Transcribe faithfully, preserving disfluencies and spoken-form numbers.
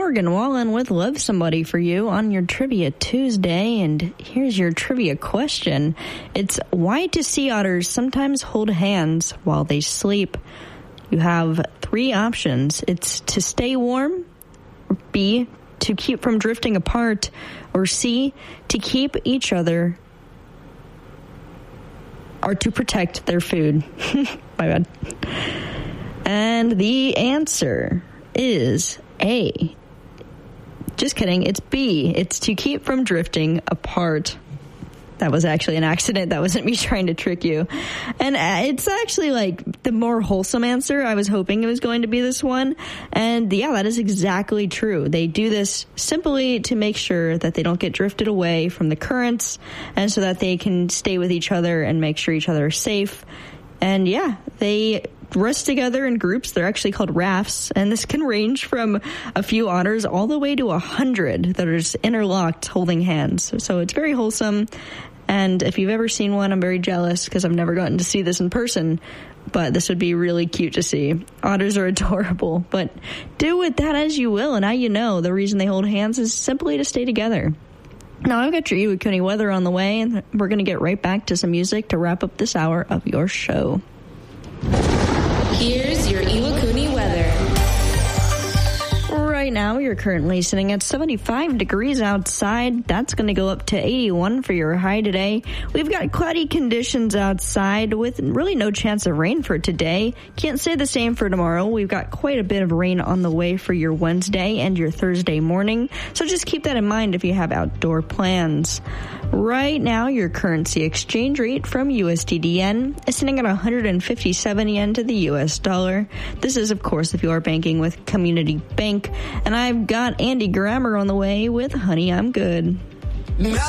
Morgan Wallen with Love Somebody for you on your Trivia Tuesday, and here's your trivia question. It's why do sea otters sometimes hold hands while they sleep? You have three options. It's to stay warm, B, to keep from drifting apart, or C, to keep each other, or to protect their food. My bad. And the answer is A. Just kidding. It's B. It's to keep from drifting apart. That was actually an accident. That wasn't me trying to trick you. And it's actually like the more wholesome answer. I was hoping it was going to be this one. And yeah, that is exactly true. They do this simply to make sure that they don't get drifted away from the currents, and so that they can stay with each other and make sure each other are safe. And yeah, they rest together in groups. They're actually called rafts, and this can range from a few otters all the way to a hundred that are just interlocked holding hands. So it's very wholesome. And if you've ever seen one, I'm very jealous because I've never gotten to see this in person, but this would be really cute to see. Otters are adorable, but do with that as you will. And now you know the reason they hold hands is simply to stay together. Now I've got your Iwakuni weather on the way, and we're going to get right back to some music to wrap up this hour of your show. Here's your Iwakuni weather. Right now, you're currently sitting at seventy-five degrees outside. That's going to go up to eighty-one for your high today. We've got cloudy conditions outside with really no chance of rain for today. Can't say the same for tomorrow. We've got quite a bit of rain on the way for your Wednesday and your Thursday morning. So just keep that in mind if you have outdoor plans. Right now, your currency exchange rate from U S D D N is sitting at one hundred fifty-seven yen to the U S dollar. This is, of course, if you are banking with Community Bank. And I've got Andy Grammer on the way with Honey, I'm Good.